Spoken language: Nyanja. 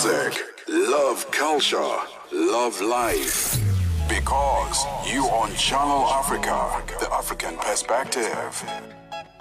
music, love culture, love life. Because you on Channel Africa, the African perspective.